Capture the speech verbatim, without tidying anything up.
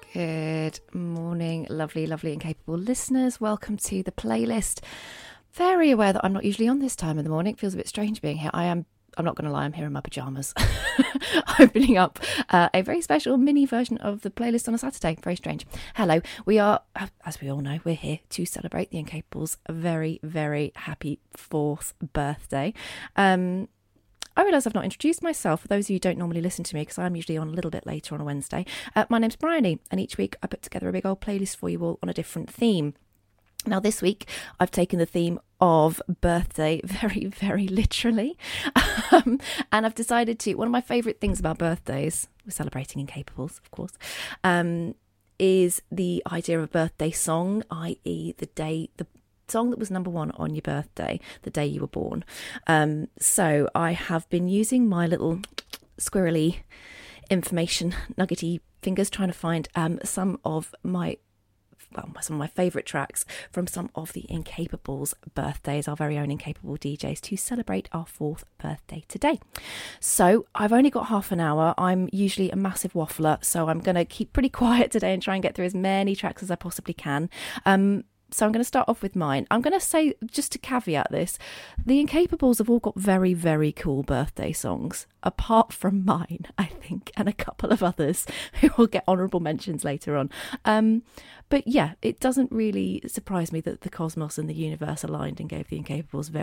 Good morning, lovely, lovely and capable listeners. Welcome to the playlist. Very aware that I'm not usually on this time of the morning. It feels a bit strange being here. I am, I'm not going to lie, I'm here in my pyjamas. Opening up uh, a very special mini version of the playlist on a Saturday. Very strange. Hello, we are, as we all know, we're here to celebrate the Incapables' very, very happy fourth birthday. Um... I realise I've not introduced myself for those of you who don't normally listen to me because I'm usually on a little bit later on a Wednesday. Uh, my name's Bryony, and each week I put together a big old playlist for you all on a different theme. Now this week I've taken the theme of birthday very, very literally. Um, and I've decided to, one of my favourite things about birthdays, we're celebrating Incapables, of course, um, is the idea of a birthday song, that is the day, the song that was number one on your birthday, the day you were born. Um, so I have been using my little squirrely information nuggety fingers trying to find um, some of my well, some of my favourite tracks from some of the Incapables' birthdays, our very own Incapable D Js, to celebrate our fourth birthday today. So I've only got half an hour. I'm usually a massive waffler, so I'm going to keep pretty quiet today and try and get through as many tracks as I possibly can. Um, So I'm going to start off with mine. I'm going to say, just to caveat this, the Incapables have all got very, very cool birthday songs, apart from mine, I think, and a couple of others who will get honourable mentions later on. Um, but yeah, it doesn't really surprise me that the cosmos and the universe aligned and gave the Incapables very